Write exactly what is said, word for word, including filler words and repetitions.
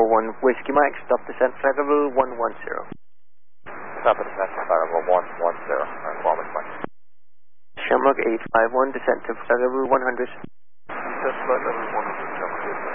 one Whiskey Mike, stop descent, flight level one one zero. Stop at descent, flight level one one zero, Whiskey Mike. Shamrock eight five one, descent to flight level one hundred. Descent flight level one hundred, Shamrock eight five one.